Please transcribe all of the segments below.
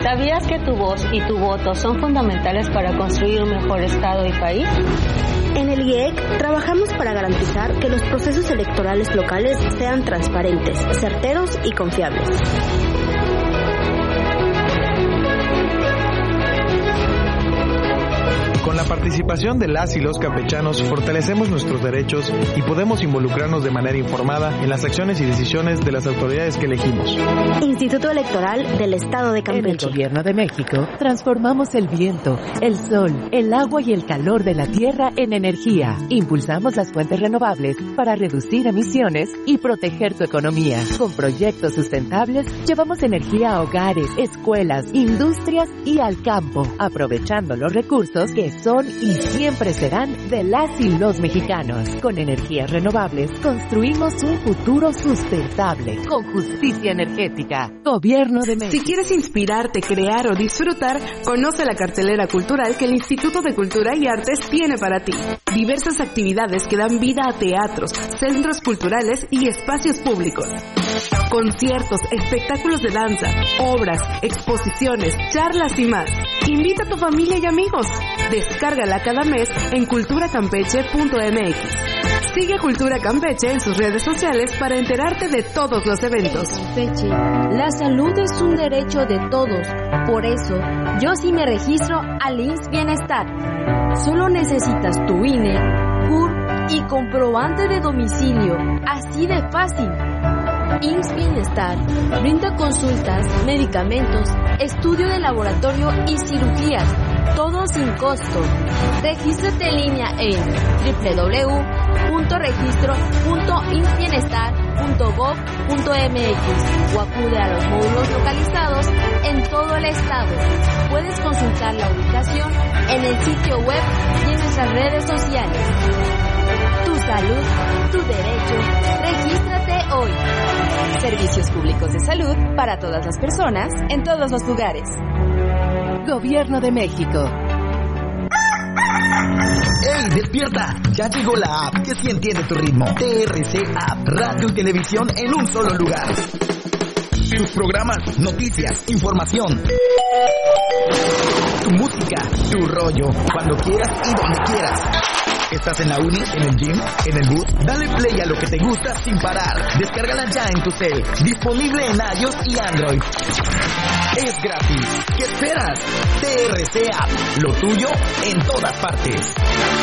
¿Sabías que tu voz y tu voto son fundamentales para construir un mejor Estado y país? En el IEC trabajamos para garantizar que los procesos electorales locales sean transparentes, certeros y confiables. Con la participación de las y los campechanos fortalecemos nuestros derechos y podemos involucrarnos de manera informada en las acciones y decisiones de las autoridades que elegimos. Instituto Electoral del Estado de Campeche. En el Gobierno de México transformamos el viento, el sol, el agua y el calor de la tierra en energía. Impulsamos las fuentes renovables para reducir emisiones y proteger tu economía. Con proyectos sustentables llevamos energía a hogares, escuelas, industrias y al campo, aprovechando los recursos que son y siempre serán de las y los mexicanos. Con energías renovables construimos un futuro sustentable con justicia energética. Gobierno de México. Si quieres inspirarte, crear o disfrutar, conoce la cartelera cultural que el Instituto de Cultura y Artes tiene para ti. Diversas actividades que dan vida a teatros, centros culturales y espacios públicos. Conciertos, espectáculos de danza, obras, exposiciones, charlas y más. Invita a tu familia y amigos. Descárgala cada mes en culturacampeche.mx. Sigue Cultura Campeche en sus redes sociales para enterarte de todos los eventos. Campeche, la salud es un derecho de todos. Por eso, yo sí me registro al IMSS Bienestar. Solo necesitas tu INE, CUR y comprobante de domicilio. Así de fácil. IMSS Bienestar brinda consultas, medicamentos, estudio de laboratorio y cirugías, todo sin costo. Regístrate en línea en www.registro.imsbienestar.gov.mx o acude a los módulos localizados en todo el estado. Puedes consultar la ubicación en el sitio web y en nuestras redes sociales. Tu salud, tu derecho. Regístrate hoy. Servicios públicos de salud para todas las personas, en todos los lugares. Gobierno de México. ¡Ey, despierta! Ya llegó la app que sí entiende tu ritmo. TRC App, radio y televisión en un solo lugar. Tus programas, noticias, información. Tu música, tu rollo, cuando quieras y donde quieras. ¿Estás en la uni, en el gym, en el bus? Dale play a lo que te gusta sin parar. Descárgala ya en tu cel. Disponible en iOS y Android. Es gratis. ¿Qué esperas? TRC App. Lo tuyo en todas partes.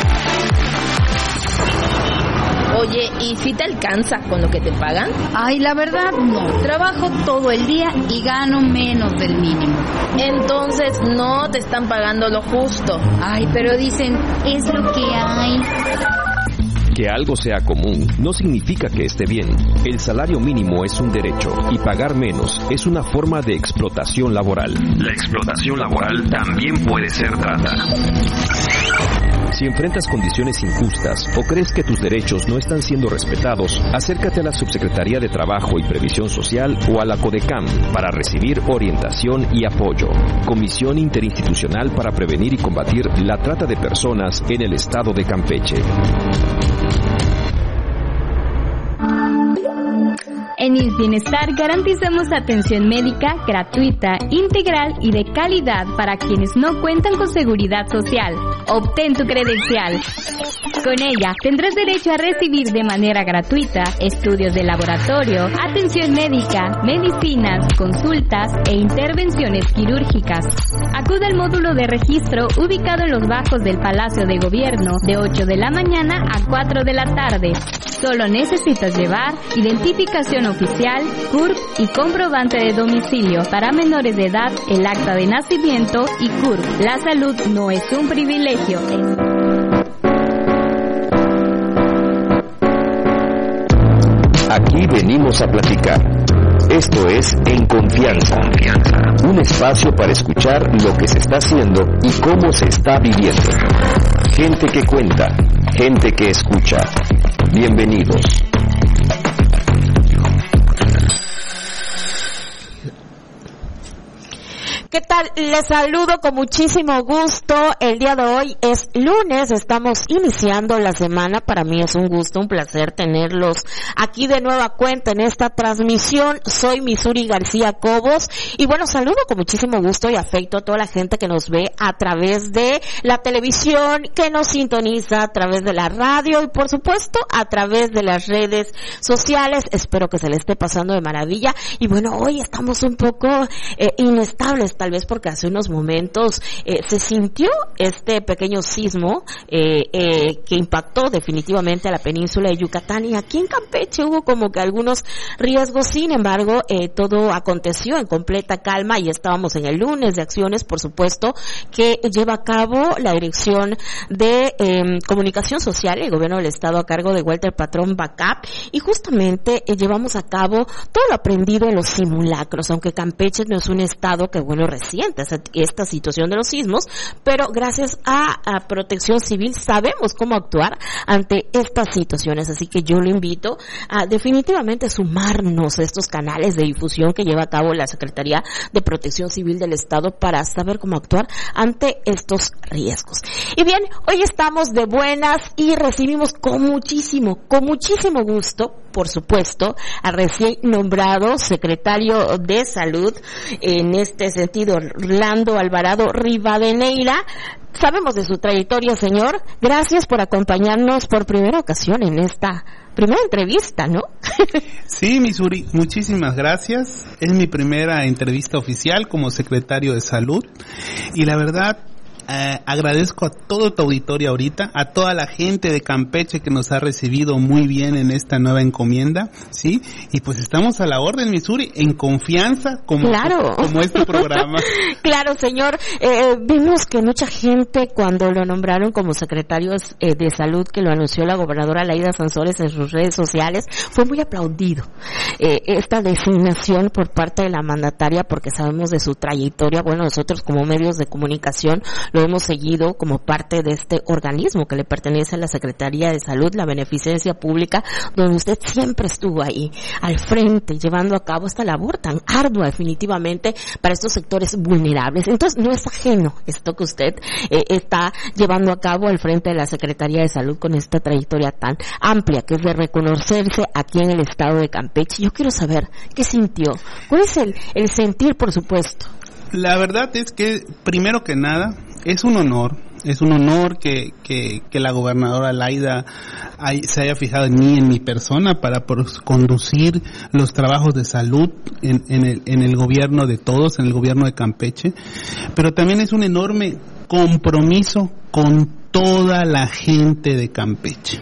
Oye, ¿y si te alcanza con lo que te pagan? Ay, la verdad no. Trabajo todo el día y gano menos del mínimo. Entonces no te están pagando lo justo. Ay, pero dicen, es lo que hay. Que algo sea común no significa que esté bien. El salario mínimo es un derecho y pagar menos es una forma de explotación laboral. La explotación laboral también puede ser trata. Si enfrentas condiciones injustas o crees que tus derechos no están siendo respetados, acércate a la Subsecretaría de Trabajo y Previsión Social o a la CODECAM para recibir orientación y apoyo. Comisión Interinstitucional para Prevenir y Combatir la Trata de Personas en el Estado de Campeche. En IMSS Bienestar garantizamos atención médica gratuita, integral y de calidad para quienes no cuentan con seguridad social. Obtén tu credencial. Con ella tendrás derecho a recibir de manera gratuita estudios de laboratorio, atención médica, medicinas, consultas e intervenciones quirúrgicas. Acude al módulo de registro ubicado en los bajos del Palacio de Gobierno de 8 de la mañana a 4 de la tarde. Solo necesitas llevar identificación oficial, CURP y comprobante de domicilio. Para menores de edad, el acta de nacimiento y CURP. La salud no es un privilegio. Aquí venimos a platicar. Esto es En Confianza. Un espacio para escuchar lo que se está haciendo y cómo se está viviendo. Gente que cuenta, gente que escucha. Bienvenidos. ¿Qué tal? Les saludo con muchísimo gusto. El día de hoy es lunes, estamos iniciando la semana. Para mí es un gusto, un placer tenerlos aquí de nueva cuenta en esta transmisión. Soy Misuri García Cobos y bueno, saludo con muchísimo gusto y afecto a toda la gente que nos ve a través de la televisión, que nos sintoniza a través de la radio y por supuesto a través de las redes sociales. Espero que se le esté pasando de maravilla y bueno, hoy estamos un poco inestables, tal vez porque hace unos momentos se sintió este pequeño sismo que impactó definitivamente a la península de Yucatán, y aquí en Campeche hubo como que algunos riesgos. Sin embargo, todo aconteció en completa calma y estábamos en el lunes de acciones, por supuesto, que lleva a cabo la Dirección de Comunicación Social, el Gobierno del Estado a cargo de Walter Patrón Bacap, y justamente llevamos a cabo todo lo aprendido en los simulacros, aunque Campeche no es un estado que, bueno, reciente esta situación de los sismos, pero gracias a Protección Civil sabemos cómo actuar ante estas situaciones, así que yo lo invito a definitivamente sumarnos a estos canales de difusión que lleva a cabo la Secretaría de Protección Civil del Estado para saber cómo actuar ante estos riesgos. Y bien, hoy estamos de buenas y recibimos con muchísimo gusto, por supuesto, al recién nombrado secretario de Salud, en este sentido, Orlando Alvarado Rivadeneira. Sabemos de su trayectoria, señor. Gracias por acompañarnos por primera ocasión en esta primera entrevista, ¿no? Sí, Misuri, muchísimas gracias. Es mi primera entrevista oficial como secretario de Salud y la verdad agradezco a todo tu auditorio ahorita, a toda la gente de Campeche que nos ha recibido muy bien en esta nueva encomienda, ¿sí? Y pues estamos a la orden, Misuri, en confianza como este programa. Claro, señor. Vimos que mucha gente cuando lo nombraron como secretario de Salud, que lo anunció la gobernadora Laida Sansores en sus redes sociales, fue muy aplaudido esta designación por parte de la mandataria, porque sabemos de su trayectoria. Bueno, nosotros como medios de comunicación lo hemos seguido como parte de este organismo que le pertenece a la Secretaría de Salud, la Beneficencia Pública, donde usted siempre estuvo ahí, al frente, llevando a cabo esta labor tan ardua definitivamente para estos sectores vulnerables. Entonces, no es ajeno esto que usted está llevando a cabo al frente de la Secretaría de Salud con esta trayectoria tan amplia, que es de reconocerse aquí en el estado de Campeche. Yo quiero saber qué sintió, cuál es el sentir, por supuesto. La verdad es que, primero que nada, es un honor que la gobernadora Laida se haya fijado en mí, en mi persona, para conducir los trabajos de salud en el gobierno de todos, en el gobierno de Campeche, pero también es un enorme compromiso con toda la gente de Campeche.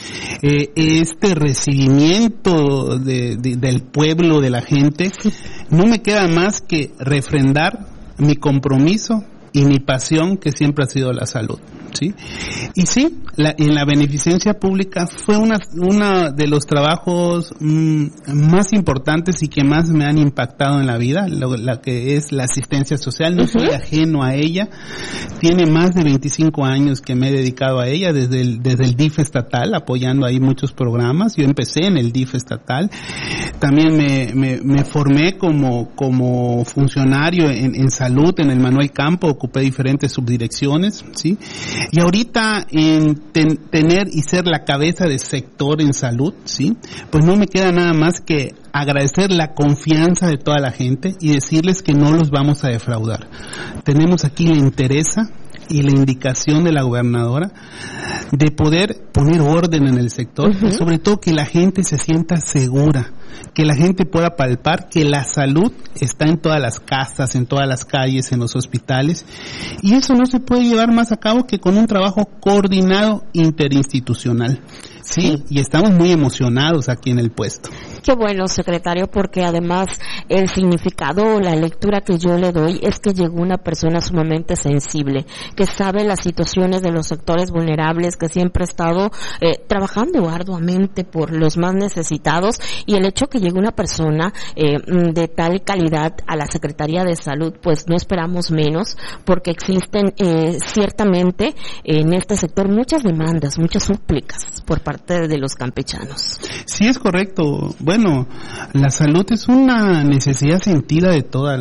Este recibimiento del pueblo, de la gente, no me queda más que refrendar mi compromiso y mi pasión, que siempre ha sido la salud, ¿sí? Y sí, en la beneficencia pública fue una de los trabajos más importantes y que más me han impactado en la vida, la que es la asistencia social. No soy ajeno a ella. Tiene más de 25 años que me he dedicado a ella, desde el DIF estatal, apoyando ahí muchos programas. Yo empecé en el DIF estatal. También me formé como funcionario en salud en el Manuel Campo, ocupé diferentes subdirecciones, ¿sí? Y ahorita en tener y ser la cabeza de sector en salud, ¿sí? Pues no me queda nada más que agradecer la confianza de toda la gente y decirles que no los vamos a defraudar. Tenemos aquí la entereza y la indicación de la gobernadora de poder poner orden en el sector, y sobre todo que la gente se sienta segura, que la gente pueda palpar que la salud está en todas las casas, en todas las calles, en los hospitales, y eso no se puede llevar más a cabo que con un trabajo coordinado interinstitucional. Sí, y estamos muy emocionados aquí en el puesto. Qué bueno, secretario, porque además el significado o la lectura que yo le doy es que llegó una persona sumamente sensible, que sabe las situaciones de los sectores vulnerables, que siempre ha estado trabajando arduamente por los más necesitados, y el hecho que llegue una persona de tal calidad a la Secretaría de Salud, pues no esperamos menos, porque existen ciertamente en este sector muchas demandas, muchas súplicas por parte parte de los campechanos. Sí, es correcto. Bueno, la salud es una necesidad sentida de toda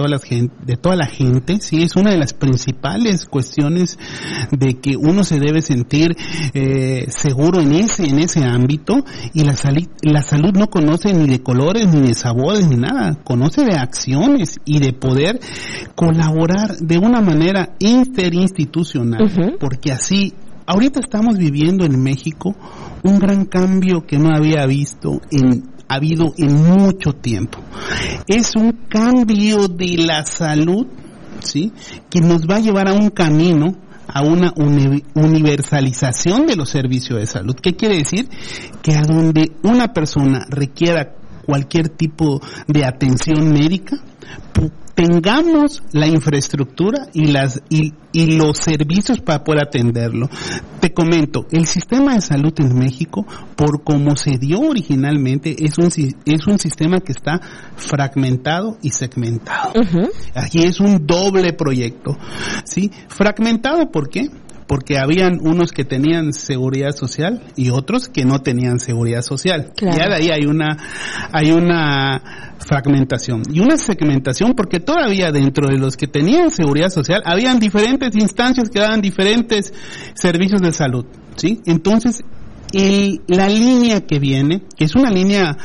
la gente. Sí, es una de las principales cuestiones de que uno se debe sentir seguro en ese ámbito, y la salud no conoce ni de colores ni de sabores ni nada, conoce de acciones y de poder colaborar de una manera interinstitucional, porque así ahorita estamos viviendo en México un gran cambio que no había habido en mucho tiempo. Es un cambio de la salud, ¿sí?, que nos va a llevar a un camino, a una universalización de los servicios de salud. ¿Qué quiere decir? Que a donde una persona requiera cualquier tipo de atención médica, tengamos la infraestructura y los servicios para poder atenderlo. Te comento, el sistema de salud en México, por como se dio originalmente, es un sistema que está fragmentado y segmentado. Aquí es un doble proyecto, ¿sí? Fragmentado, ¿por qué? Porque habían unos que tenían seguridad social y otros que no tenían seguridad social. Claro. Ya de ahí hay una fragmentación y una segmentación, porque todavía dentro de los que tenían seguridad social habían diferentes instancias que daban diferentes servicios de salud, ¿sí? Entonces, la línea que viene, que es una línea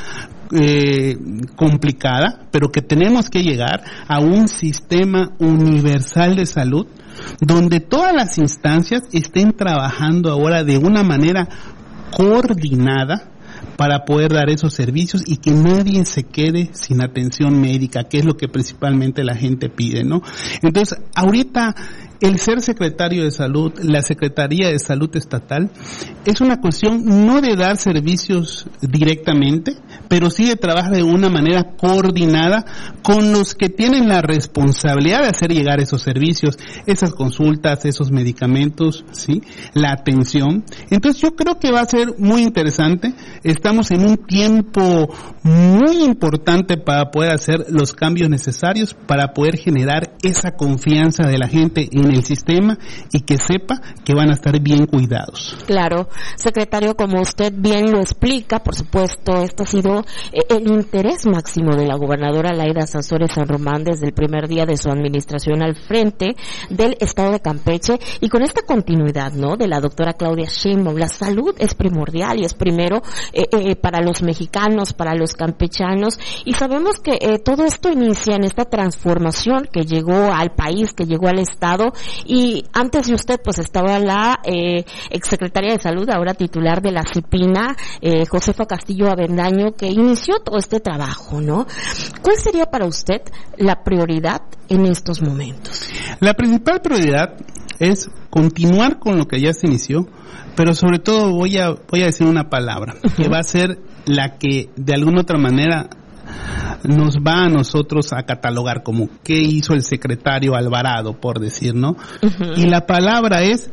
complicada, pero que tenemos que llegar a un sistema universal de salud, donde todas las instancias estén trabajando ahora de una manera coordinada para poder dar esos servicios y que nadie se quede sin atención médica, que es lo que principalmente la gente pide, ¿no? Entonces, ahorita el ser secretario de salud, la Secretaría de Salud Estatal, es una cuestión no de dar servicios directamente, pero sí de trabajar de una manera coordinada con los que tienen la responsabilidad de hacer llegar esos servicios, esas consultas, esos medicamentos, ¿sí?, la atención. Entonces yo creo que va a ser muy interesante. Estamos en un tiempo muy importante para poder hacer los cambios necesarios para poder generar esa confianza de la gente en el sistema y que sepa que van a estar bien cuidados. Claro, secretario, como usted bien lo explica, por supuesto, esto ha sido el interés máximo de la gobernadora Laida Sansores San Román desde el primer día de su administración al frente del estado de Campeche, y con esta continuidad, ¿no?, de la doctora Claudia Sheinbaum. La salud es primordial y es primero para los mexicanos, para los campechanos, y sabemos que todo esto inicia en esta transformación que llegó al país, que llegó al estado, y antes de usted pues estaba la exsecretaria de Salud, ahora titular de la CIPINA, Josefa Castillo Avendaño, que inició todo este trabajo, ¿no? ¿Cuál sería para usted la prioridad en estos momentos? La principal prioridad es continuar con lo que ya se inició, pero sobre todo voy a decir una palabra que va a ser la que de alguna otra manera nos va a nosotros a catalogar como qué hizo el secretario Alvarado, por decir, ¿no? Y la palabra es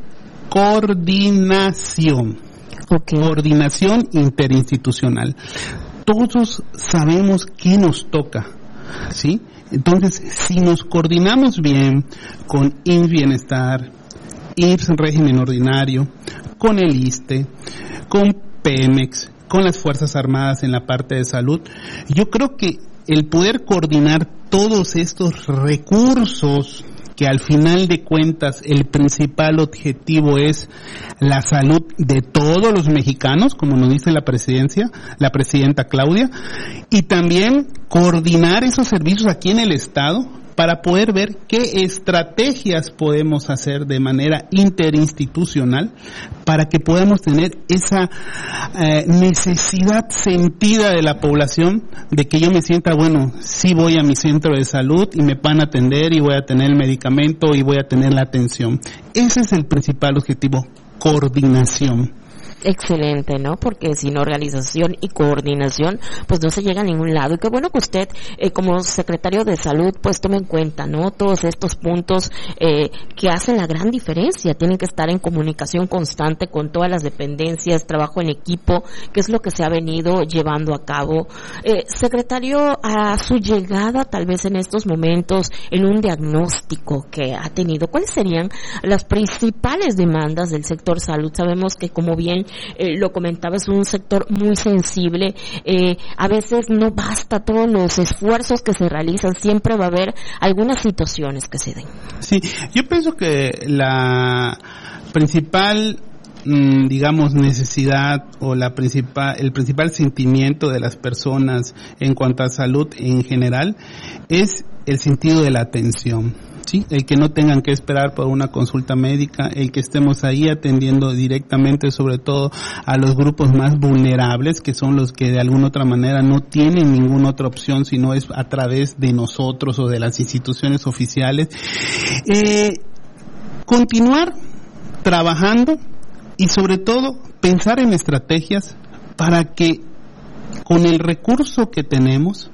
coordinación. Coordinación interinstitucional. Todos sabemos qué nos toca, ¿sí? Entonces, si nos coordinamos bien con IMSS Bienestar, IMSS Régimen Ordinario, con el ISSSTE, con Pemex, con las Fuerzas Armadas en la parte de salud, yo creo que el poder coordinar todos estos recursos, que al final de cuentas el principal objetivo es la salud de todos los mexicanos, como nos dice la presidenta Claudia, y también coordinar esos servicios aquí en el estado para poder ver qué estrategias podemos hacer de manera interinstitucional para que podamos tener esa necesidad sentida de la población de que yo me sienta, bueno, sí voy a mi centro de salud y me van a atender y voy a tener el medicamento y voy a tener la atención. Ese es el principal objetivo, coordinación. Excelente, ¿no? Porque sin organización y coordinación, pues no se llega a ningún lado. Y qué bueno que usted, como secretario de Salud, pues tome en cuenta, ¿no?, todos estos puntos que hacen la gran diferencia. Tienen que estar en comunicación constante con todas las dependencias, trabajo en equipo, que es lo que se ha venido llevando a cabo. Secretario, a su llegada, tal vez en estos momentos, en un diagnóstico que ha tenido, ¿cuáles serían las principales demandas del sector salud? Sabemos que, como bien lo comentaba, es un sector muy sensible. A veces no basta todos los esfuerzos que se realizan, siempre va a haber algunas situaciones que se den. Sí, yo pienso que la principal digamos necesidad o el principal sentimiento de las personas en cuanto a salud en general es el sentido de la atención. Sí, el que no tengan que esperar por una consulta médica, el que estemos ahí atendiendo directamente sobre todo a los grupos más vulnerables, que son los que de alguna otra manera no tienen ninguna otra opción sino es a través de nosotros o de las instituciones oficiales. Continuar trabajando y sobre todo pensar en estrategias para que con el recurso que tenemos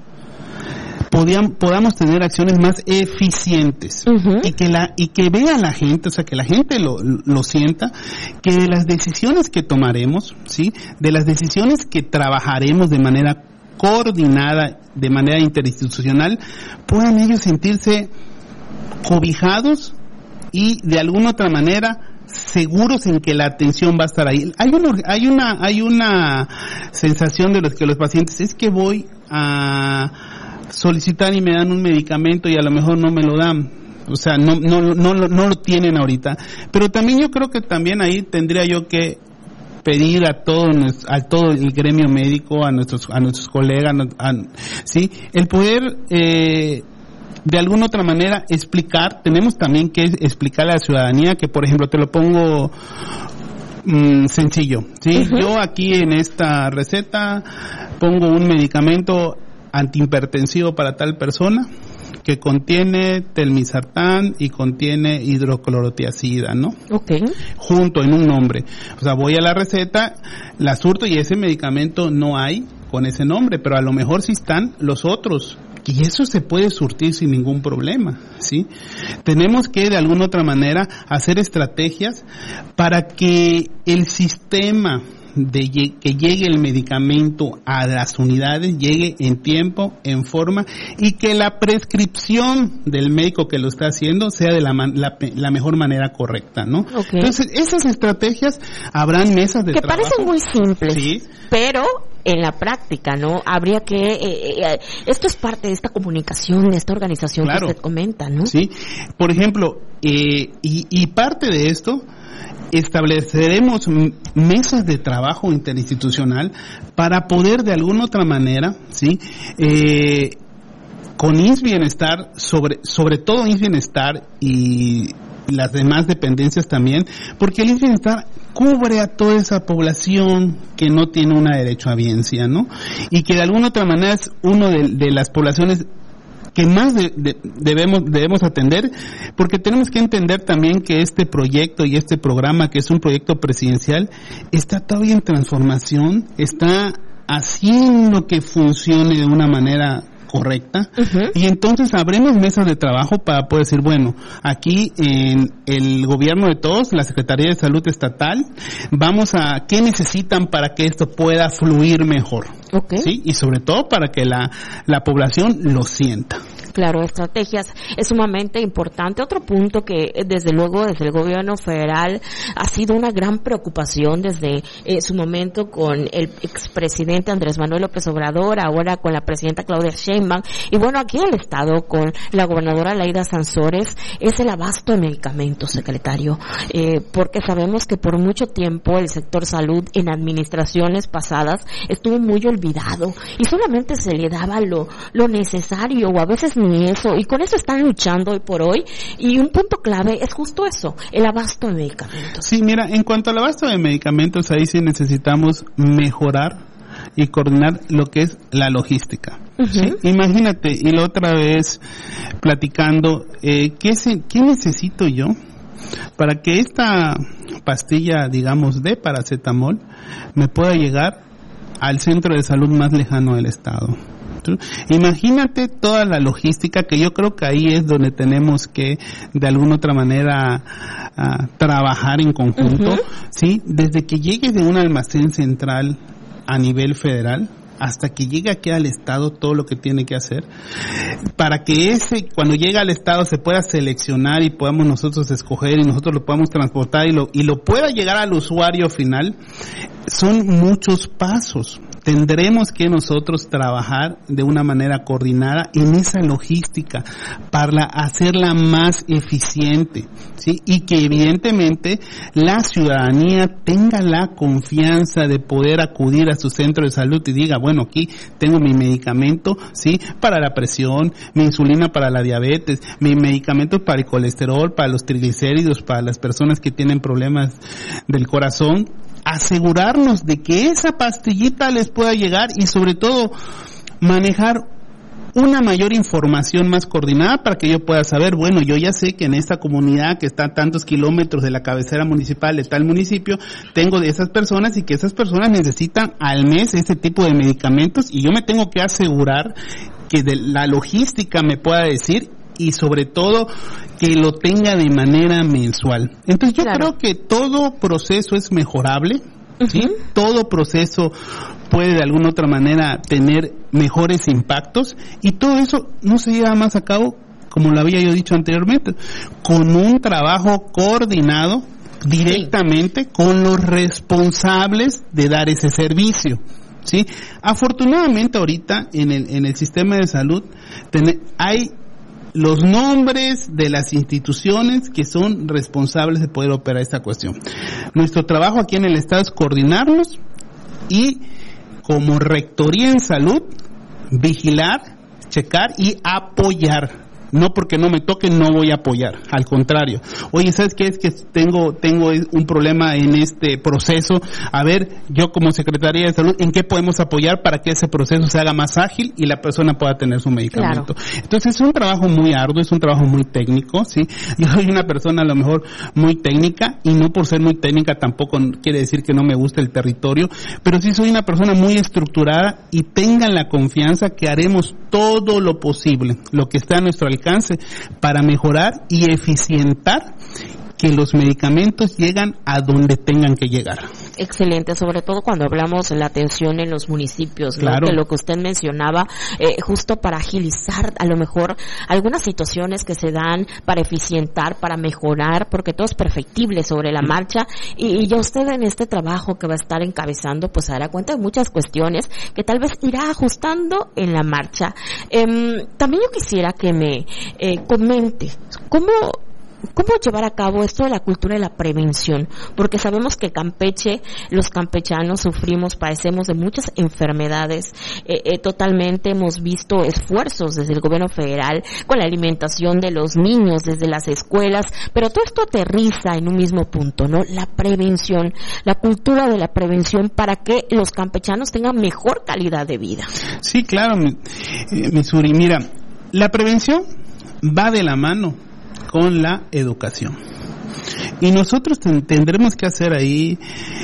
podamos tener acciones más eficientes y que vea la gente, o sea, que la gente lo sienta, que de las decisiones que tomaremos, ¿sí? De las decisiones que trabajaremos de manera coordinada, de manera interinstitucional, puedan ellos sentirse cobijados y de alguna otra manera seguros en que la atención va a estar ahí. Hay una sensación de los pacientes, es que voy a solicitar y me dan un medicamento y a lo mejor no me lo dan, o sea, no lo tienen ahorita, pero también yo creo que también ahí tendría yo que pedir a todo el gremio médico, a nuestros colegas, sí, el poder de alguna otra manera explicar. Tenemos también que explicarle a la ciudadanía que, por ejemplo, te lo pongo sencillo, ¿sí? Yo aquí en esta receta pongo un medicamento antihipertensivo para tal persona que contiene telmisartán y contiene hidroclorotiazida, ¿no? Okay. Junto en un nombre. O sea, voy a la receta, la surto y ese medicamento no hay con ese nombre, pero a lo mejor sí están los otros. Y eso se puede surtir sin ningún problema, ¿sí? Tenemos que de alguna otra manera hacer estrategias para que el sistema que llegue el medicamento a las unidades llegue en tiempo, en forma, y que la prescripción del médico que lo está haciendo sea de la mejor manera correcta, ¿no? Okay. Entonces, esas estrategias, habrán mesas de trabajo. Que parecen muy simples, ¿sí? Pero en la práctica, ¿no? Habría que, esto es parte de esta comunicación, de esta organización, claro, que usted comenta, ¿no? Sí. Por ejemplo, y parte de esto, estableceremos mesas de trabajo interinstitucional para poder de alguna otra manera, ¿sí? Con IMSS Bienestar, sobre todo IMSS Bienestar y las demás dependencias también, porque el IMSS Bienestar cubre a toda esa población que no tiene una derechohabiencia, ¿no? Y que de alguna otra manera es uno de las poblaciones que más debemos atender, porque tenemos que entender también que este proyecto y este programa, que es un proyecto presidencial, está todavía en transformación, está haciendo que funcione de una manera correcta, y entonces habremos mesas de trabajo para poder decir, bueno, aquí en el gobierno de todos, la Secretaría de Salud Estatal, vamos a qué necesitan para que esto pueda fluir mejor, ¿sí? Y sobre todo para que la población lo sienta. Claro, estrategias es sumamente importante. Otro punto que desde luego desde el gobierno federal ha sido una gran preocupación desde su momento con el expresidente Andrés Manuel López Obrador, ahora con la presidenta Claudia Sheinbaum, y bueno, aquí en el estado con la gobernadora Laida Sansores, es el abasto de medicamentos, secretario, porque sabemos que por mucho tiempo el sector salud en administraciones pasadas estuvo muy olvidado y solamente se le daba lo necesario, o a veces ni eso, y con eso están luchando hoy por hoy, y un punto clave es justo eso, el abasto de medicamentos. Sí, mira, en cuanto al abasto de medicamentos, ahí sí necesitamos mejorar y coordinar lo que es la logística. ¿Sí? Imagínate, y la otra vez platicando, ¿qué necesito yo para que esta pastilla, digamos, de paracetamol me pueda llegar al centro de salud más lejano del estado? Imagínate toda la logística, que yo creo que ahí es donde tenemos que de alguna otra manera trabajar en conjunto, ¿sí? Desde que llegue de un almacén central a nivel federal, hasta que llegue aquí al Estado todo lo que tiene que hacer para que cuando llegue al Estado se pueda seleccionar y podamos nosotros escoger y nosotros lo podamos transportar y lo pueda llegar al usuario final. Son muchos pasos. Tendremos que nosotros trabajar de una manera coordinada en esa logística para hacerla más eficiente, ¿sí? Y que evidentemente la ciudadanía tenga la confianza de poder acudir a su centro de salud y diga, bueno, aquí tengo mi medicamento, ¿sí? Para la presión, mi insulina para la diabetes, mi medicamento para el colesterol, para los triglicéridos, para las personas que tienen problemas del corazón. Asegurarnos de que esa pastillita les pueda llegar y sobre todo manejar una mayor información más coordinada para que yo pueda saber, bueno, yo ya sé que en esta comunidad que está a tantos kilómetros de la cabecera municipal de tal municipio, tengo de esas personas y que esas personas necesitan al mes este tipo de medicamentos y yo me tengo que asegurar que de la logística me pueda decir y sobre todo que lo tenga de manera mensual. Entonces yo creo que todo proceso es mejorable, ¿sí? Todo proceso puede de alguna otra manera tener mejores impactos y todo eso no se lleva más a cabo, como lo había yo dicho anteriormente, con un trabajo coordinado directamente con los responsables de dar ese servicio. ¿Sí? Afortunadamente ahorita en el sistema de salud hay los nombres de las instituciones que son responsables de poder operar esta cuestión. Nuestro trabajo aquí en el Estado es coordinarnos y como Rectoría en Salud, vigilar, checar y apoyar. No porque no me toque, no voy a apoyar. Al contrario. Oye, ¿sabes qué? Es que tengo un problema en este proceso. A ver, yo como Secretaría de Salud, ¿en qué podemos apoyar para que ese proceso se haga más ágil y la persona pueda tener su medicamento? Claro. Entonces es un trabajo muy arduo, es un trabajo muy técnico, ¿sí? Yo soy una persona a lo mejor muy técnica y no por ser muy técnica tampoco quiere decir que no me guste el territorio, pero sí soy una persona muy estructurada y tengan la confianza que haremos todo lo posible, lo que está a nuestro alcance para mejorar y eficientar que los medicamentos llegan a donde tengan que llegar. Excelente, sobre todo cuando hablamos de la atención en los municipios, ¿no? Claro. De lo que usted mencionaba, justo para agilizar a lo mejor algunas situaciones que se dan, para eficientar, para mejorar, porque todo es perfectible sobre la marcha, y ya usted en este trabajo que va a estar encabezando, pues se dará cuenta de muchas cuestiones que tal vez irá ajustando en la marcha. También yo quisiera que me comente, ¿Cómo llevar a cabo esto de la cultura de la prevención? Porque sabemos que Campeche, los campechanos padecemos de muchas enfermedades, totalmente hemos visto esfuerzos desde el gobierno federal con la alimentación de los niños desde las escuelas, pero todo esto aterriza en un mismo punto, ¿no? La prevención, la cultura de la prevención para que los campechanos tengan mejor calidad de vida. Sí, claro, Misuri, mira, la prevención va de la mano con la educación. Y nosotros tendremos que hacer ahí,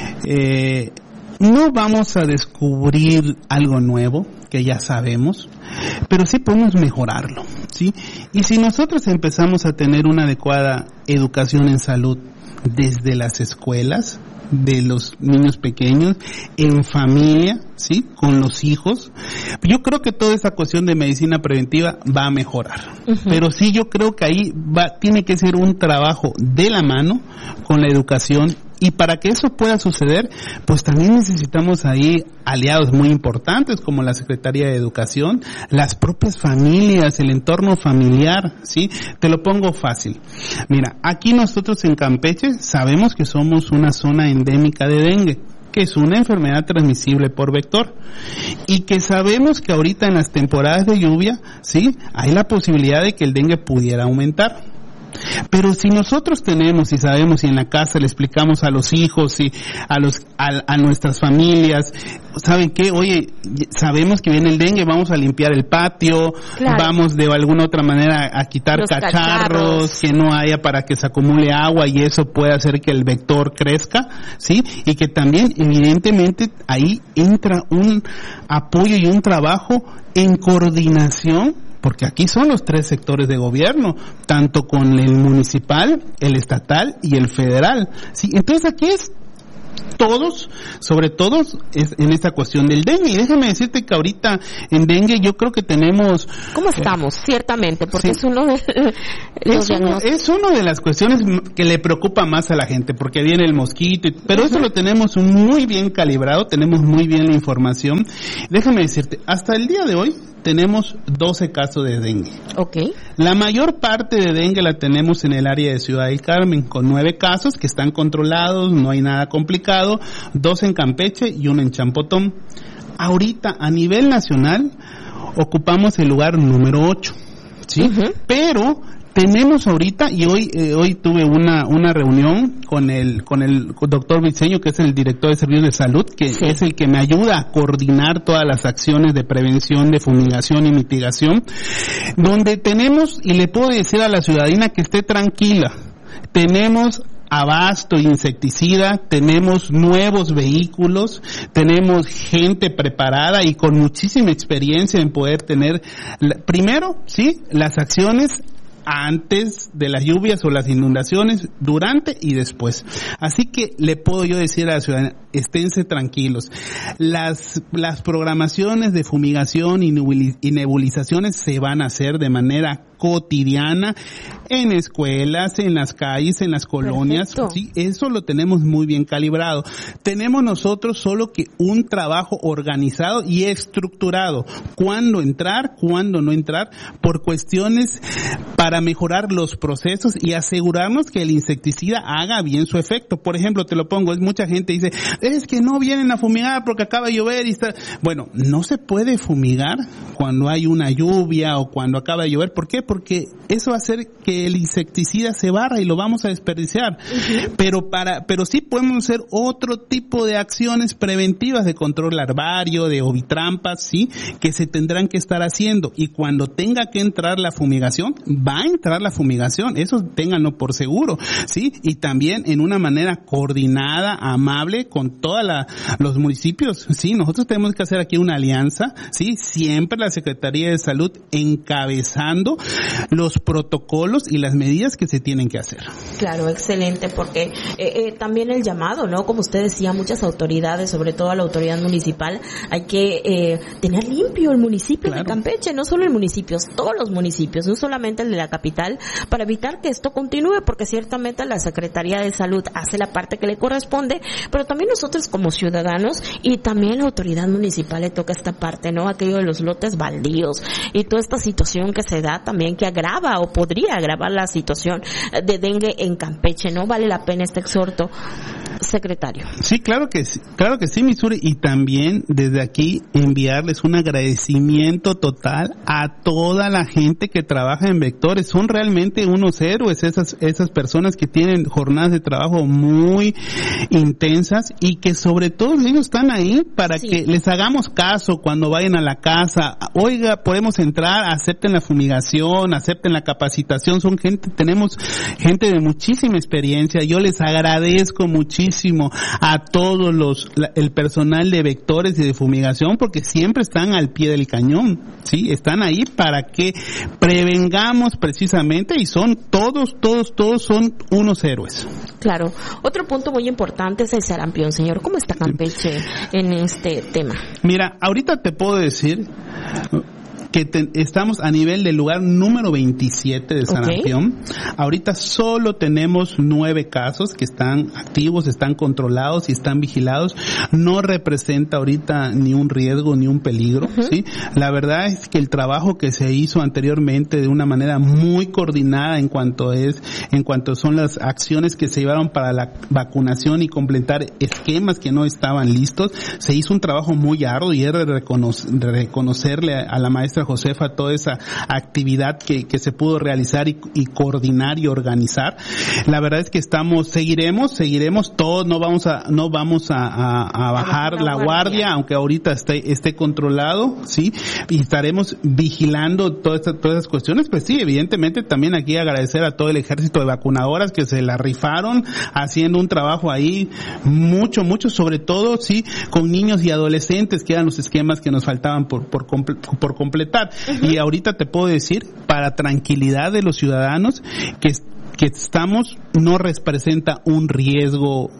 no vamos a descubrir algo nuevo que ya sabemos, pero sí podemos mejorarlo, ¿sí? Y si nosotros empezamos a tener una adecuada educación en salud desde las escuelas, de los niños pequeños, en familia, ¿sí? Con los hijos. Yo creo que toda esa cuestión de medicina preventiva va a mejorar. Pero sí, yo creo que ahí tiene que ser un trabajo de la mano con la educación. Y para que eso pueda suceder, pues también necesitamos ahí aliados muy importantes como la Secretaría de Educación, las propias familias, el entorno familiar, ¿sí? Te lo pongo fácil. Mira, aquí nosotros en Campeche sabemos que somos una zona endémica de dengue, que es una enfermedad transmisible por vector, y que sabemos que ahorita en las temporadas de lluvia, ¿sí? Hay la posibilidad de que el dengue pudiera aumentar. Pero si nosotros tenemos y sabemos y en la casa le explicamos a los hijos y a nuestras familias, ¿saben qué? Oye, sabemos que viene el dengue, vamos a limpiar el patio, claro, vamos de alguna otra manera a quitar cacharros, que no haya para que se acumule agua y eso puede hacer que el vector crezca, ¿sí? Y que también evidentemente ahí entra un apoyo y un trabajo en coordinación, porque aquí son los tres sectores de gobierno, tanto con el municipal, el estatal y el federal, ¿sí? Entonces aquí es todos, sobre todo es en esta cuestión del dengue. Y déjame decirte que ahorita en dengue yo creo que tenemos... ¿Cómo estamos? Ciertamente, porque sí, es uno de es una de las cuestiones que le preocupa más a la gente, porque viene el mosquito, pero eso lo tenemos muy bien calibrado, tenemos muy bien la información. Déjame decirte, hasta el día de hoy tenemos 12 casos de dengue. Okay. La mayor parte de dengue la tenemos en el área de Ciudad del Carmen, con 9 casos que están controlados, no hay nada complicado, 2 en Campeche y 1 en Champotón. Ahorita, a nivel nacional, ocupamos el lugar número 8, ¿sí? Pero tenemos ahorita, y hoy tuve una reunión con el doctor Briceño, que es el director de Servicios de Salud, que es el que me ayuda a coordinar todas las acciones de prevención, de fumigación y mitigación, donde tenemos, y le puedo decir a la ciudadanía que esté tranquila, tenemos abasto insecticida, tenemos nuevos vehículos, tenemos gente preparada y con muchísima experiencia en poder tener, primero, sí, las acciones antes de las lluvias o las inundaciones, durante y después. Así que le puedo yo decir a la ciudadanía, esténse tranquilos. Las programaciones de fumigación y nebulizaciones se van a hacer de manera cotidiana en escuelas, en las calles, en las colonias. Sí, eso lo tenemos muy bien calibrado. Tenemos nosotros solo que un trabajo organizado y estructurado. Cuándo entrar, cuándo no entrar, por cuestiones para mejorar los procesos y asegurarnos que el insecticida haga bien su efecto. Por ejemplo, te lo pongo, mucha gente dice, es que no vienen a fumigar porque acaba de llover y está... Bueno, no se puede fumigar cuando hay una lluvia o cuando acaba de llover. ¿Por qué? Porque eso va a hacer que el insecticida se barra y lo vamos a desperdiciar. Pero sí podemos hacer otro tipo de acciones preventivas de control larvario, de ovitrampas, sí, que se tendrán que estar haciendo. Y cuando tenga que entrar la fumigación, va a entrar la fumigación, eso ténganlo por seguro, sí, y también en una manera coordinada, amable con todos los municipios, sí, nosotros tenemos que hacer aquí una alianza, sí, siempre la Secretaría de Salud encabezando los protocolos y las medidas que se tienen que hacer. Claro, excelente, porque también el llamado, ¿no? Como usted decía, muchas autoridades, sobre todo la autoridad municipal, hay que tener limpio el municipio de Campeche, no solo el municipio, todos los municipios, no solamente el de la capital, para evitar que esto continúe, porque ciertamente la Secretaría de Salud hace la parte que le corresponde, pero también nosotros como ciudadanos y también la autoridad municipal le toca esta parte, ¿no? Aquello de los lotes baldíos y toda esta situación que se da también, que agrava o podría agravar la situación de dengue en Campeche, ¿no? Vale la pena este exhorto, secretario. Sí, claro que sí, Missouri, y también desde aquí enviarles un agradecimiento total a toda la gente que trabaja en vectores. Son realmente unos héroes esas personas que tienen jornadas de trabajo muy intensas y que sobre todo ellos están ahí para que les hagamos caso cuando vayan a la casa. Oiga, podemos entrar, acepten la fumigación, acepten la capacitación. Tenemos gente de muchísima experiencia. Yo les agradezco muchísimo a todos el personal de vectores y de fumigación, porque siempre están al pie del cañón, sí, están ahí para que prevengamos precisamente, y son todos son unos héroes. Claro. Otro punto muy importante es el sarampión, señor. ¿Cómo está Campeche en este tema? Mira, ahorita te puedo decir que estamos a nivel del lugar número 27 de sarampión. Ahorita solo tenemos 9 casos que están activos, están controlados y están vigilados. No representa ahorita ni un riesgo ni un peligro, ¿sí? La verdad es que el trabajo que se hizo anteriormente de una manera muy coordinada en cuanto son las acciones que se llevaron para la vacunación y completar esquemas que no estaban listos, se hizo un trabajo muy arduo y es de reconocerle a la maestra Josefa toda esa actividad que se pudo realizar y coordinar y organizar. La verdad es que seguiremos todos, no vamos a bajar la guardia, aunque ahorita esté controlado, sí, y estaremos vigilando todas esas cuestiones. Pues sí, evidentemente también aquí agradecer a todo el ejército de vacunadoras que se la rifaron haciendo un trabajo ahí mucho, sobre todo sí, con niños y adolescentes, que eran los esquemas que nos faltaban por completar. Y ahorita te puedo decir, para tranquilidad de los ciudadanos, estamos no representa un riesgo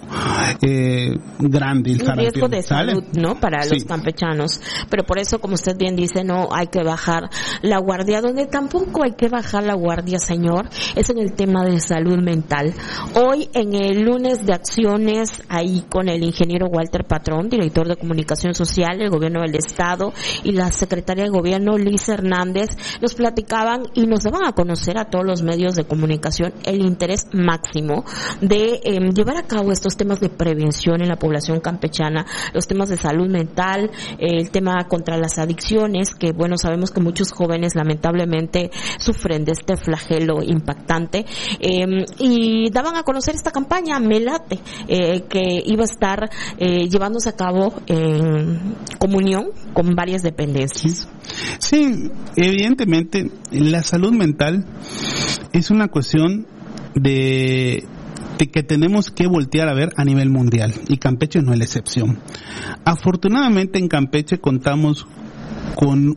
grande. Un riesgo de salud, ¿no? Para los campechanos. Pero por eso, como usted bien dice, no hay que bajar la guardia. Donde tampoco hay que bajar la guardia, señor, es en el tema de salud mental. Hoy, en el lunes de acciones, ahí con el ingeniero Walter Patrón, director de Comunicación Social del Gobierno del Estado, y la secretaria de Gobierno, Liz Hernández, nos platicaban y nos daban a conocer a todos los medios de comunicación el interés máximo de llevar a cabo estos temas de prevención en la población campechana, los temas de salud mental, el tema contra las adicciones, que bueno, sabemos que muchos jóvenes lamentablemente sufren de este flagelo impactante, y daban a conocer esta campaña Me Late, que iba a estar llevándose a cabo en comunión con varias dependencias. Sí, evidentemente la salud mental es una cuestión de que tenemos que voltear a ver a nivel mundial, y Campeche no es la excepción. Afortunadamente en Campeche contamos con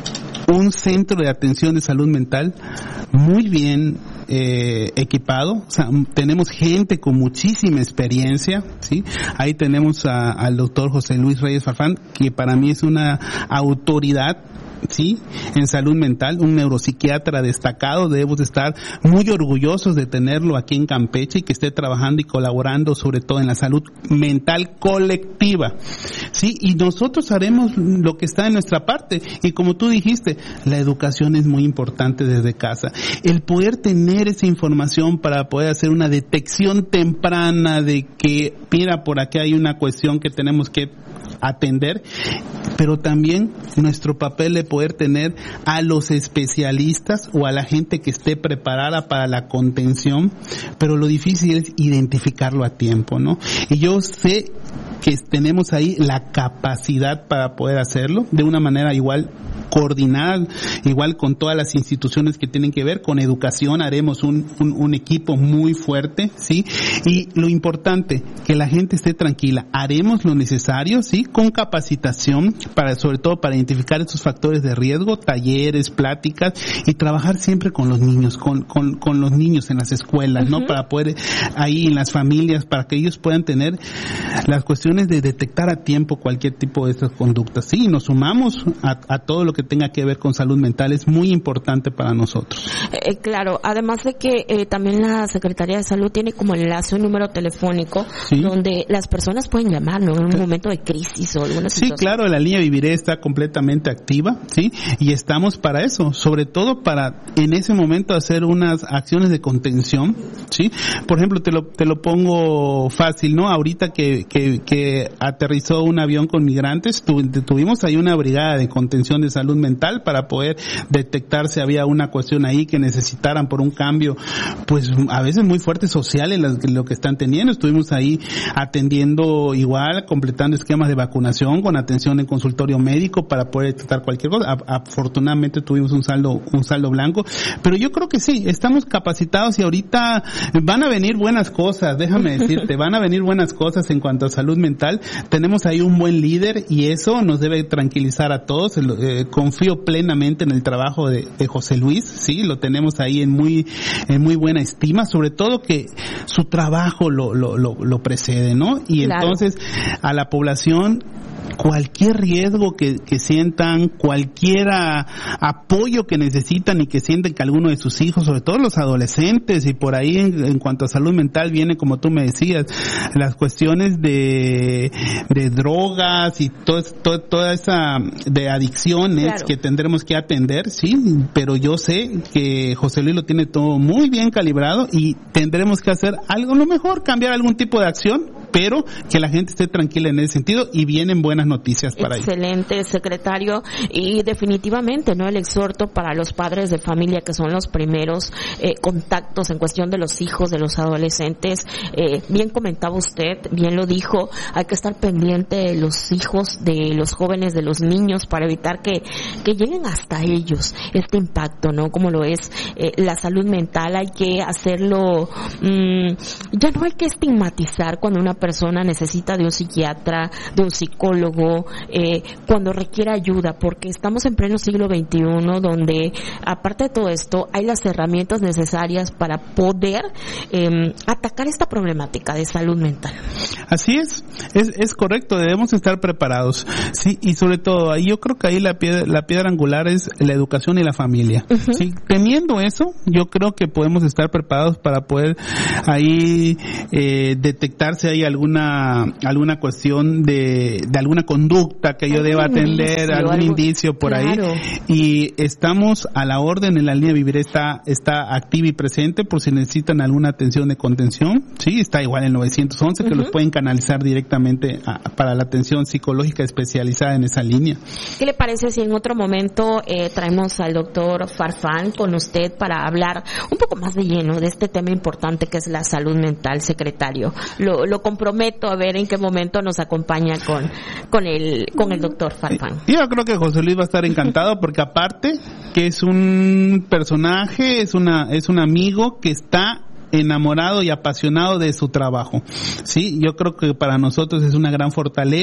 un centro de atención de salud mental muy bien equipado, o sea, tenemos gente con muchísima experiencia, ¿sí? Ahí tenemos al doctor José Luis Reyes Farfán, que para mí es una autoridad, sí, en salud mental, un neuropsiquiatra destacado. Debemos estar muy orgullosos de tenerlo aquí en Campeche y que esté trabajando y colaborando sobre todo en la salud mental colectiva, sí, y nosotros haremos lo que está en nuestra parte. Y como tú dijiste, la educación es muy importante desde casa, el poder tener esa información para poder hacer una detección temprana de que, mira, por aquí hay una cuestión que tenemos que atender, pero también nuestro papel de poder tener a los especialistas o a la gente que esté preparada para la contención, pero lo difícil es identificarlo a tiempo, ¿no? Y yo sé que tenemos ahí la capacidad para poder hacerlo de una manera igual coordinada, igual con todas las instituciones que tienen que ver con educación. Haremos un equipo muy fuerte, ¿sí? Y lo importante, que la gente esté tranquila. Haremos lo necesario, ¿sí? Con capacitación, sobre todo para identificar estos factores de riesgo, talleres, pláticas, y trabajar siempre con los niños, con los niños en las escuelas, ¿no? Para poder, ahí en las familias, para que ellos puedan tener las cuestiones de detectar a tiempo cualquier tipo de estas conductas. Sí, nos sumamos a todo lo que tenga que ver con salud mental, es muy importante para nosotros. Claro, además de que también la Secretaría de Salud tiene como enlace un número telefónico, ¿sí?, donde las personas pueden llamar, ¿no?, en un momento de crisis o alguna situación. Sí, claro, la línea Viviré está completamente activa, ¿sí? Y estamos para eso, sobre todo para en ese momento hacer unas acciones de contención, ¿sí? Por ejemplo, te lo pongo fácil, ¿no? Ahorita que aterrizó un avión con migrantes, tuvimos ahí una brigada de contención de salud mental para poder detectar si había una cuestión ahí que necesitaran por un cambio, pues a veces muy fuerte social en lo que están teniendo. Estuvimos ahí atendiendo igual, completando esquemas de vacunación con atención en consultorio médico para poder detectar cualquier cosa. Afortunadamente tuvimos un saldo blanco, pero yo creo que sí, estamos capacitados y ahorita van a venir buenas cosas, déjame decirte, van a venir buenas cosas en cuanto a salud mental. Tenemos ahí un buen líder y eso nos debe tranquilizar a todos. Confío plenamente en el trabajo de José Luis, sí, lo tenemos ahí en muy buena estima, sobre todo que su trabajo lo precede, ¿no? Y claro, entonces a la población, cualquier riesgo que sientan, cualquier apoyo que necesitan y que sienten que alguno de sus hijos, sobre todo los adolescentes, y por ahí en cuanto a salud mental viene, como tú me decías, las cuestiones de drogas y toda esa de adicciones, claro, que tendremos que atender, sí, pero yo sé que José Luis lo tiene todo muy bien calibrado y tendremos que hacer algo, lo mejor, cambiar algún tipo de acción, pero que la gente esté tranquila en ese sentido, y vienen buenas noticias para ello. Excelente, secretario, y definitivamente, ¿no?, el exhorto para los padres de familia, que son los primeros contactos en cuestión de los hijos, de los adolescentes. Bien comentaba usted, bien lo dijo, hay que estar pendiente de los hijos, de los jóvenes, de los niños, para evitar que lleguen hasta ellos este impacto, ¿no?, como lo es la salud mental. Hay que hacerlo, ya no hay que estigmatizar cuando una persona necesita de un psiquiatra, de un psicólogo, cuando requiere ayuda, porque estamos en pleno siglo XXI, donde aparte de todo esto hay las herramientas necesarias para poder atacar esta problemática de salud mental. Así es correcto, debemos estar preparados, sí, y sobre todo, yo creo que ahí la piedra angular es la educación y la familia, sí, teniendo eso, yo creo que podemos estar preparados para poder ahí detectar si hay alguna cuestión de alguna conducta que yo deba atender, algún indicio por ahí, y estamos a la orden. En la línea Vivir está activa y presente por si necesitan alguna atención de contención, sí, está igual el 911 que los pueden canalizar directamente para la atención psicológica especializada en esa línea. ¿Qué le parece si en otro momento traemos al doctor Farfán con usted para hablar un poco más de lleno de este tema importante que es la salud mental, secretario? Lo comprometo a ver en qué momento nos acompaña con el doctor Farfán. Yo creo que José Luis va a estar encantado porque aparte que es un personaje, es un amigo que está enamorado y apasionado de su trabajo. Sí, yo creo que para nosotros es una gran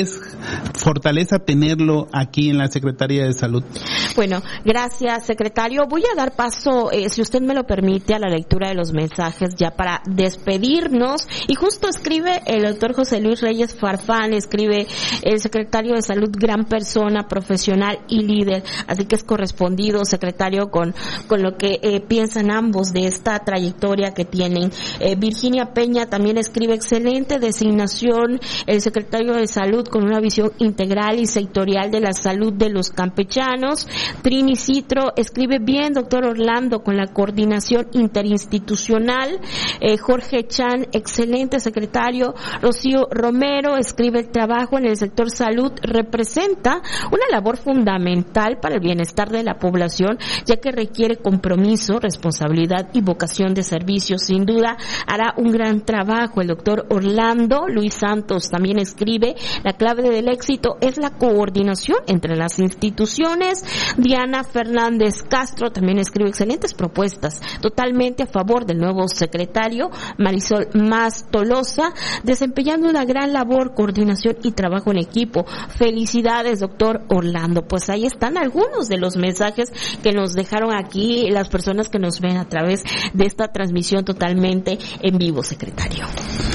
fortaleza tenerlo aquí en la Secretaría de Salud. Bueno, gracias, secretario. Voy a dar paso, si usted me lo permite, a la lectura de los mensajes ya para despedirnos. Y justo escribe el doctor José Luis Reyes Farfán, escribe el secretario de Salud, gran persona, profesional y líder. Así que es correspondido, secretario, con lo que piensan ambos de esta trayectoria que tienen. Virginia Peña también escribe: excelente designación el secretario de Salud con una visión integral y sectorial de la salud de los campechanos. Trini Citro escribe: bien, doctor Orlando, con la coordinación interinstitucional. Jorge Chan, excelente secretario. Rocío Romero escribe: el trabajo en el sector salud representa una labor fundamental para el bienestar de la población, ya que requiere compromiso, responsabilidad y vocación de servicio. Sin duda hará un gran trabajo el doctor Orlando. Luis Santos también escribe: la clave del éxito es la coordinación entre las instituciones. Diana Fernández Castro también escribe: excelentes propuestas, totalmente a favor del nuevo secretario. Marisol Más Tolosa, desempeñando una gran labor, coordinación y trabajo en equipo. Felicidades, doctor Orlando. Pues ahí están algunos de los mensajes que nos dejaron aquí las personas que nos ven a través de esta transmisión totalmente en vivo, secretario.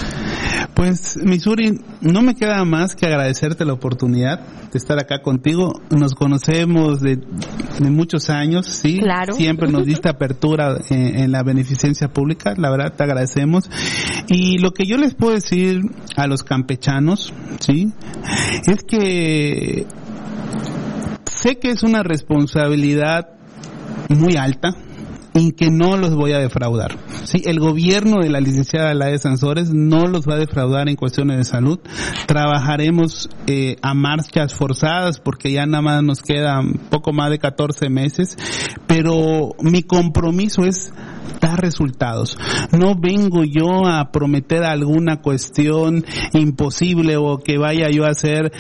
Pues, Missouri, no me queda más que agradecerte la oportunidad de estar acá contigo. Nos conocemos de muchos años, sí. Claro. Siempre nos diste apertura en la beneficencia pública. La verdad, te agradecemos. Y lo que yo les puedo decir a los campechanos, sí, es que sé que es una responsabilidad muy alta y que no los voy a defraudar. Sí, el gobierno de la licenciada Laia Sansores no los va a defraudar en cuestiones de salud. Trabajaremos a marchas forzadas porque ya nada más nos quedan poco más de 14 meses, pero mi compromiso es dar resultados. No vengo yo a prometer alguna cuestión imposible o que vaya yo a hacer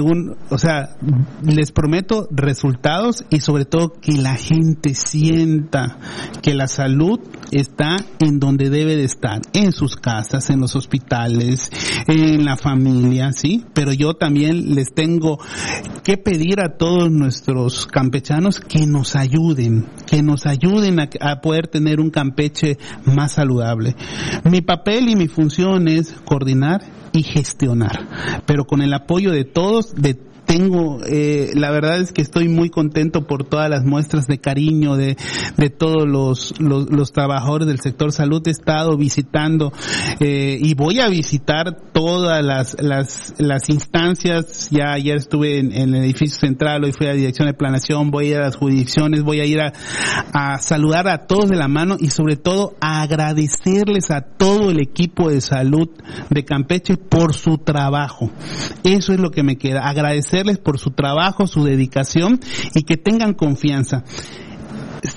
les prometo resultados y sobre todo que la gente sienta que la salud está en donde debe de estar, en sus casas, en los hospitales, en la familia, ¿sí? Pero yo también les tengo que pedir a todos nuestros campechanos que nos ayuden a poder tener un Campeche más saludable. Mi papel y mi función es coordinar y gestionar, pero con el apoyo de todos, la verdad es que estoy muy contento por todas las muestras de cariño de todos los trabajadores del sector salud. He estado visitando y voy a visitar todas las instancias. Ya ayer estuve en el edificio central, hoy fui a la dirección de planeación, voy a ir a las jurisdicciones, voy a ir a saludar a todos de la mano y sobre todo a agradecerles a todo el equipo de salud de Campeche por su trabajo. Eso es lo que me queda, agradecerles por su trabajo, su dedicación y que tengan confianza.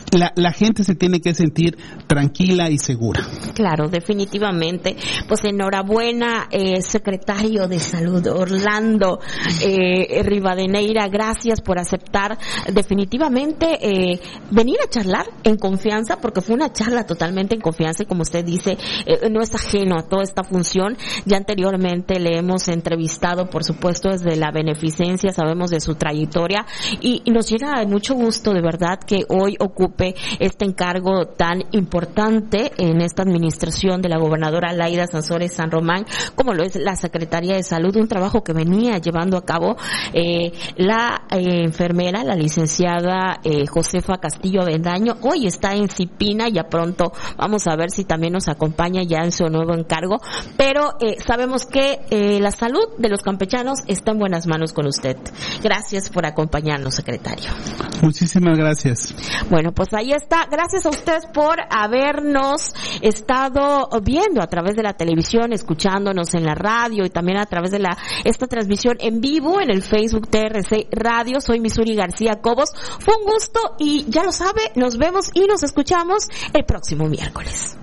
la gente se tiene que sentir tranquila y segura. Claro, definitivamente. Pues enhorabuena, secretario de Salud Orlando Rivadeneira, gracias por aceptar definitivamente venir a charlar en confianza, porque fue una charla totalmente en confianza y como usted dice, no es ajeno a toda esta función. Ya anteriormente le hemos entrevistado, por supuesto, desde la beneficencia, sabemos de su trayectoria y nos llega de mucho gusto, de verdad, que hoy ocupe este encargo tan importante en esta administración de la gobernadora Laida Sansores San Román, como lo es la Secretaría de Salud, un trabajo que venía llevando a cabo la enfermera, la licenciada Josefa Castillo Avendaño. Hoy está en Cipina, ya pronto vamos a ver si también nos acompaña ya en su nuevo encargo, pero sabemos que la salud de los campechanos está en buenas manos con usted. Gracias por acompañarnos, secretario. Muchísimas gracias. Bueno, pues ahí está. Gracias a ustedes por habernos estado viendo a través de la televisión, escuchándonos en la radio y también a través de esta transmisión en vivo en el Facebook TRC Radio. Soy Misuri García Cobos. Fue un gusto y ya lo sabe, nos vemos y nos escuchamos el próximo miércoles.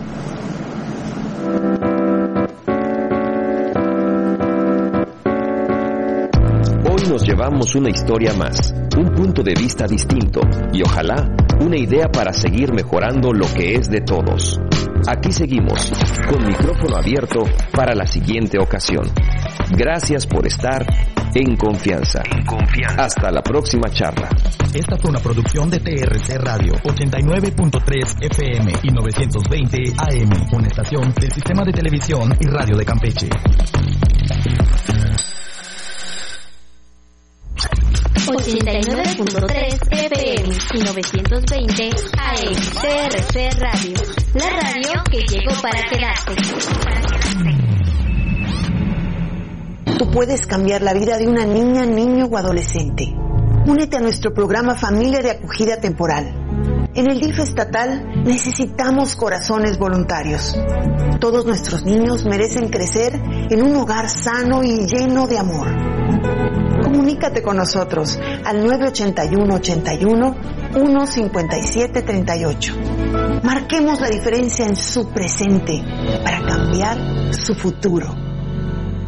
Hoy nos llevamos una historia más, un punto de vista distinto y ojalá una idea para seguir mejorando lo que es de todos. Aquí seguimos, con micrófono abierto para la siguiente ocasión. Gracias por estar en confianza. Hasta la próxima charla. Esta fue una producción de TRC Radio, 89.3 FM y 920 AM, una estación del Sistema de Televisión y Radio de Campeche. 89.3 FM y 920 AM. TRC Radio, la radio que llegó para quedarse. Tú puedes cambiar la vida de una niña, niño o adolescente. Únete a nuestro programa Familia de Acogida Temporal. En el DIF estatal necesitamos corazones voluntarios. Todos nuestros niños merecen crecer en un hogar sano y lleno de amor. Comunícate con nosotros al 981-81-157-38. Marquemos la diferencia en su presente para cambiar su futuro.